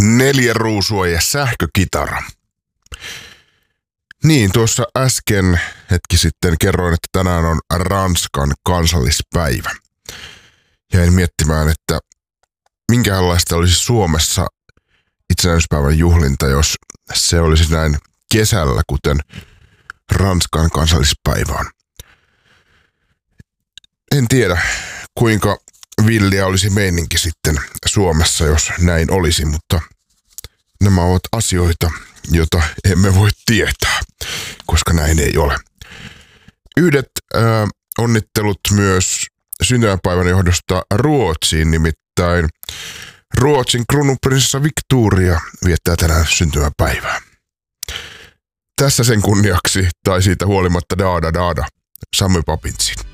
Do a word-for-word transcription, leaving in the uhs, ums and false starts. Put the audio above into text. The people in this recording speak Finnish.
Neljä ruusua ja sähkökitara. Niin, tuossa äsken hetki sitten kerroin, että tänään on Ranskan kansallispäivä. Jäin miettimään, että minkälaista olisi Suomessa itsenäisyyspäivän juhlinta, jos se olisi näin kesällä, kuten Ranskan kansallispäivä on. En tiedä, kuinka villiä olisi meininki sitten Suomessa, jos näin olisi, mutta nämä ovat asioita, joita emme voi tietää, koska näin ei ole. Yhdet äh, onnittelut myös syntymäpäivän johdosta Ruotsiin, nimittäin Ruotsin kruununprinsessa Victoria viettää tänään syntymäpäivää. Tässä sen kunniaksi, tai siitä huolimatta daada daada, Sammy Poppinsiin.